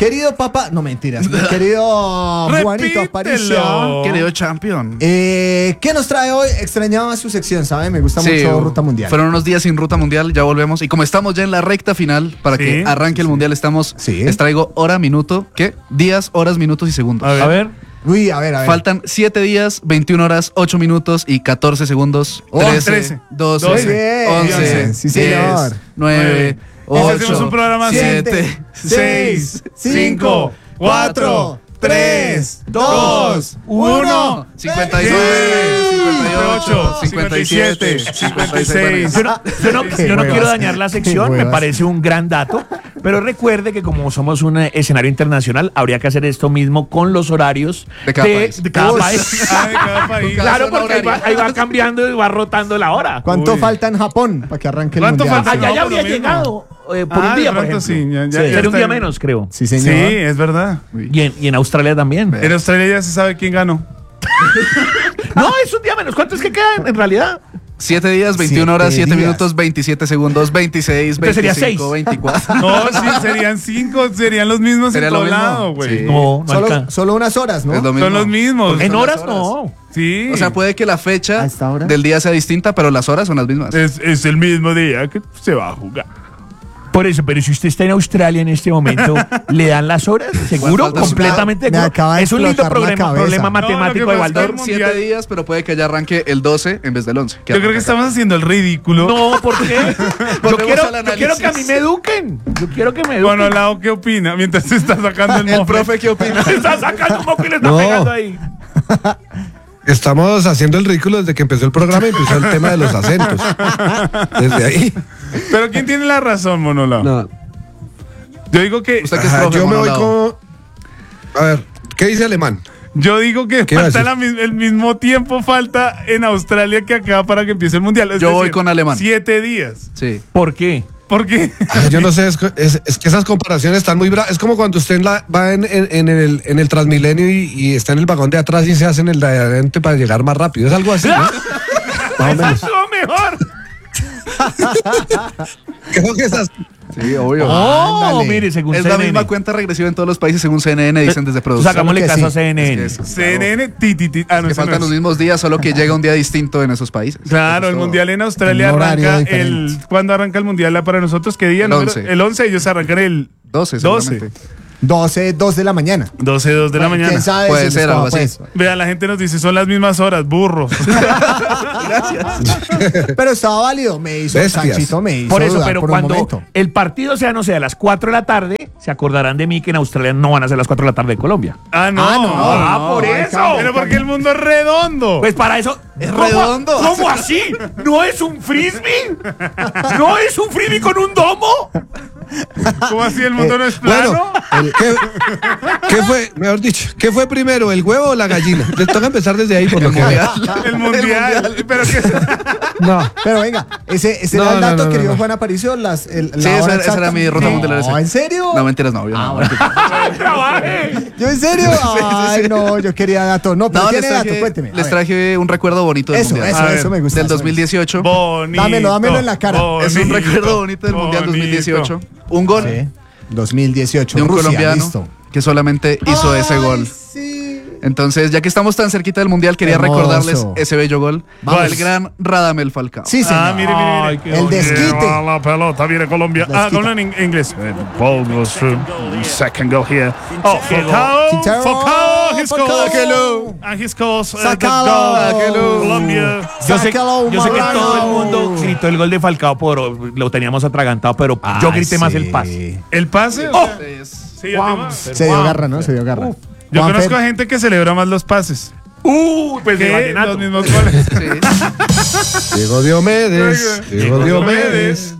Querido papá, no mentiras, querido Juanito Aparicio. Querido champion. ¿Qué nos trae hoy? Extrañaba su sección, ¿sabe? Me gusta mucho Ruta Mundial. Fueron unos días sin Ruta Mundial, ya volvemos. Y como estamos ya en la recta final, para que arranque el Mundial, les traigo hora, minuto, ¿qué? Días, horas, minutos y segundos. A ver. Uy, a ver. Faltan 7 días, 21 horas, 8 minutos y 14 segundos. 13, 12, 11, sí, señor. 10, 9, 8, hacemos un programa 7, 6, 5, 4, 3, 2, 1. 59, 58, 57, 56. Yo no quiero dañar la sección, me parece un gran dato, pero recuerde que como somos un escenario internacional, habría que hacer esto mismo con los horarios de cada país. De cada país. Claro, porque ahí va cambiando y va rotando la hora. ¿Cuánto falta en Japón para que arranque el Mundial? ¿Cuánto falta? Ya había llegado por un día, por ejemplo. Sería un día menos, creo. Sí, señor. Sí, es verdad. Y en Australia también. En Australia ya se sabe quién ganó. No, es un día menos. ¿Cuánto es que quedan en realidad? 7 días, 21 horas, 7 minutos, 27 segundos, 26, 25, 24. No, sí, serían 5, serían los mismos en todo lado, güey. Sí. No, solo unas horas, ¿no? Son los mismos. En horas no. Sí. O sea, puede que la fecha del día sea distinta, pero las horas son las mismas. Es el mismo día que se va a jugar. Por eso, pero si usted está en Australia en este momento, ¿le dan las horas? ¿Seguro? Completamente. Es un lindo problema matemático de Baldor. 7 días, pero puede que ya arranque el 12 en vez del 11. Yo creo que estamos haciendo el ridículo. No, ¿por qué? Yo quiero que a mí me eduquen. Yo quiero que me eduquen. Bueno, Lau, ¿qué opina? Mientras se está sacando el mofle. El profe, ¿qué opina? Se está sacando un moco y le está pegando ahí. Estamos haciendo el ridículo desde que empezó el programa y empezó el tema de los acentos. Desde ahí. Pero ¿quién tiene la razón, Monolao? No. Yo digo que... yo me voy con... A ver, ¿qué dice Alemán? Yo digo que falta el mismo tiempo falta en Australia que acá para que empiece el Mundial. Yo voy con Alemán. 7 días. Sí. ¿Por qué? ¿Por qué? Yo no sé, es que esas comparaciones están muy bravas. Es como cuando usted va en el Transmilenio y está en el vagón de atrás y se hace en el de adelante para llegar más rápido. Es algo así, ¿no? Más o menos. Mejor. Creo que esas... Sí, obvio. Mire, según es CNN. la misma cuenta regresiva en todos los países, según CNN, dicen desde producción. Sacámosle caso a CNN. CNN, que faltan los mismos días, solo que llega un día distinto en esos países. Claro, el Mundial en Australia arranca ¿cuándo arranca el Mundial para nosotros? ¿Qué día? El 11, ellos arrancan el 12, seguramente. 12, 2 de la mañana. 12, 2 de la mañana. ¿Quién sabe? Puede ser algo así. Vean, la gente nos dice, son las mismas horas, burros. Gracias. Pero estaba válido, me hizo Sanchito, me hizo por eso, dudar pero por cuando el partido sea, no sé, a las 4 de la tarde, se acordarán de mí que en Australia no van a ser las 4 de la tarde de Colombia. Por eso. Pero porque el mundo es redondo. Pues para eso. ¿Es redondo? ¿Cómo así? ¿No es un frisbee? ¿No es un frisbee con un domo? ¿Cómo así el mundo no es plano? Bueno, ¿qué fue, mejor dicho, qué fue primero, el huevo o la gallina? Les toca empezar desde ahí por lo que El mundial. Pero que... No, pero venga, ese era el dato, querido Juan Aparicio. Sí, esa era mi ruta mundial. ¿En serio? No, mentiras, no. ¿Yo en serio? Ay, no, yo quería dato. No, pero tiene dato, cuénteme. Les traje un recuerdo bonito del mundial. Eso me gusta. Del 2018. Bonito. Dámelo en la cara. Es un recuerdo bonito del mundial 2018. Un gol. Sí. 2018. De un Rusia, colombiano listo. que solamente hizo ese gol. Sí. Entonces, ya que estamos tan cerquita del mundial, quería recordarles ese bello gol del gran Radamel Falcao. Sí, señor. Mire. El desquite. La pelota viene Colombia. Gol en inglés. Ball goes through. Second goal here. Falcao. He scores. And he scores the goal. Colombia. Yo sé que todo el mundo gritó el gol de Falcao, lo teníamos atragantado, pero yo grité más el pase. ¿El pase? Sí, se dio garra, ¿no? Se dio garra. Yo conozco a gente que celebra más los pases. Pues de vallenato. Los mismos goles. Sí. Llegó Diomedes. Llegó Diomedes.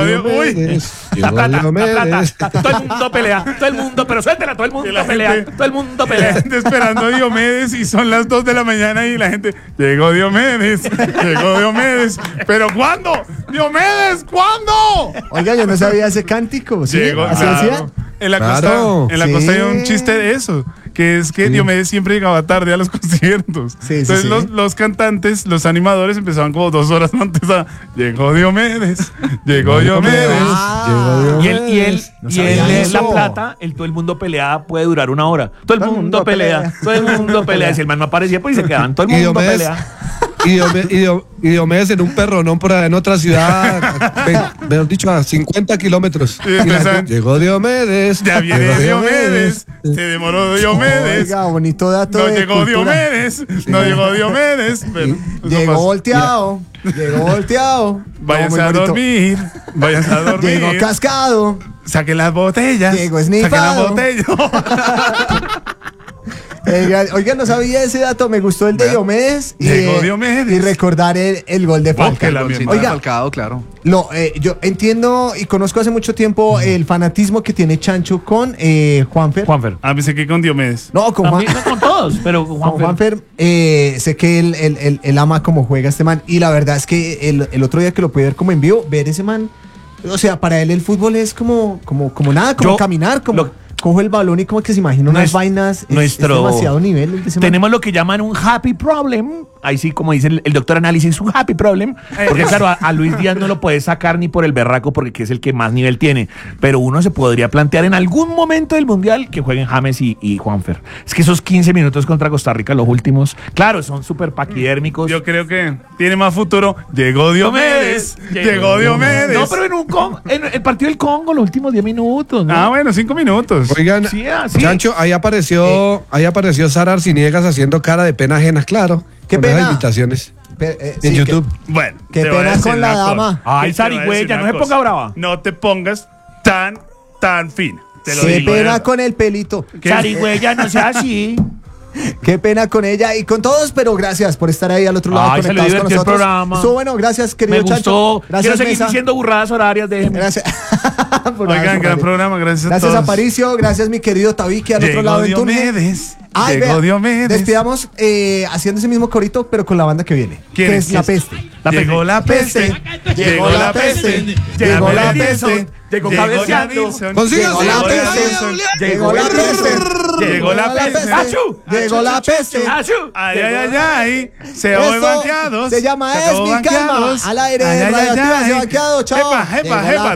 Todo el mundo pelea. Pero suéltela, todo el mundo pelea. Todo el mundo pelea. La gente esperando a Diomedes y son las 2 de la mañana y la gente, llegó Diomedes. ¿Pero cuándo? ¡Diomedes! ¿Cuándo? Oiga, yo no sabía ese cántico. ¿Sí? Llegó, ¿Así decía? En la costa hay un chiste de eso. que es que Diomedes siempre llegaba tarde a los conciertos. Entonces los cantantes, los animadores empezaban como 2 horas antes llegó Diomedes, llegó Diomedes. Y él en La Plata, todo el mundo pelea puede durar 1 hora. Todo el mundo pelea, todo el mundo pelea. Si el man no aparecía, pues se quedaban todo el mundo pelea. Y Diomedes en un perronón por allá en otra ciudad, mejor dicho, a 50 kilómetros. Llegó Diomedes. Ya viene Diomedes. Se demoró Diomedes. Oiga, bonito dato. No llegó Diomedes. No llegó Diomedes. Llegó volteado. Llegó volteado. Váyanse a dormir. Váyanse a dormir. Llegó cascado. Saquen las botellas. Llegó snifado. Saquen las botellas. Oiga, no sabía ese dato, me gustó el de Diomedes y recordar el gol de Falcao. Oiga, Falcao, claro. Yo entiendo y conozco hace mucho tiempo el fanatismo que tiene Chancho con Juanfer. Pensé que con Diomedes. No, con todos, pero con Juanfer. Sé que él ama cómo juega este man y la verdad es que el otro día que lo pude ver como en vivo, ver ese man, o sea, para él el fútbol es como nada, como caminar, cojo el balón y como que se imagina unas vainas. Es demasiado nivel. Tenemos lo que llaman un happy problem. Ahí sí, como dice el doctor Análisis, un happy problem. Porque claro, a Luis Díaz no lo puede sacar ni por el berraco porque es el que más nivel tiene. Pero uno se podría plantear en algún momento del Mundial que jueguen James y Juanfer. Es que esos 15 minutos contra Costa Rica, los últimos, claro, son súper paquidérmicos. Yo creo que tiene más futuro. Llegó Diomedes. Llegó Diomedes. No, pero en el partido del Congo, los últimos 10 minutos, ¿no? Bueno, 5 minutos. Oigan, Chancho, ahí apareció Sara Arciniegas haciendo cara de pena ajena, claro. Qué pena. Las invitaciones en YouTube. Bueno, qué pena con la dama. Ay, Sarigüeya, no se ponga brava. No te pongas tan fina. Qué pena con el pelito. Sarigüeya, no sea así. Qué pena con ella y con todos, pero gracias por estar ahí al otro lado conectados con nosotros. Estuvo bueno, gracias, querido Chancho. Gracias, quiero seguir diciendo burradas horarias, déjenme. Gracias. Oigan, gran programa, gracias a todos. Gracias, Aparicio, gracias, mi querido Tabique, al otro lado del túnel. Llegó Diomedes. Despidamos haciendo ese mismo corito, pero con la banda que viene. Que es La Peste. Llegó la peste. Llegó la peste. Llegó la peste. Llegó cabeceando. Llegó la peste. Llegó la peste. Llegó la peste. Llegó la peste. Ay, ay, ay. Se oye banqueados. Se llama Es mi calma. Al aire, radioactiva, se banqueado. Chao. Jepa.